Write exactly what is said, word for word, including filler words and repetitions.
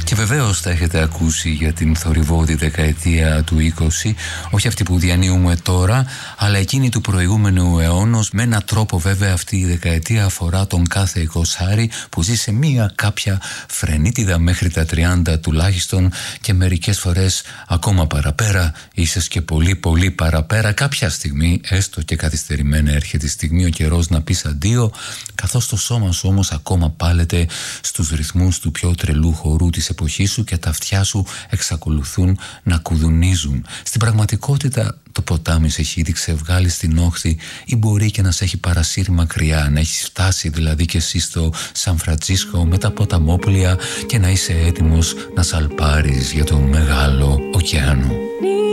Και βεβαίως θα έχετε ακούσει για την θορυβόδη δεκαετία του είκοσι, όχι αυτή που διανύουμε τώρα, αλλά εκείνη του προηγούμενου αιώνος. Με έναν τρόπο βέβαια αυτή η δεκαετία αφορά τον κάθε εικοσάρη που ζει σε μία κάποια φρενίτιδα μέχρι τα τριάντα τουλάχιστον, και μερικές φορές ακόμα παραπέρα, ίσως και πολύ πολύ παραπέρα. Κάποια στιγμή, έστω και καθυστερημένα, έρχεται η στιγμή, ο καιρός να πεις αντίο, καθώς το σώμα σου όμως ακόμα πάλεται στους ρυθμούς του πιο τρελού χορού της εποχής σου και τα αυτιά σου εξακολουθούν να κουδουνίζουν. Στην πραγματικότητα το ποτάμι σε έχει ήδη ξεβγάλει στην όχθη, ή μπορεί και να σε έχει παρασύρει μακριά, να έχεις φτάσει δηλαδή και εσύ στο Σαν Φραντσίσκο με τα ποταμόπλια και να είσαι έτοιμος να σαλπάρεις για τον μεγάλο ωκεάνο.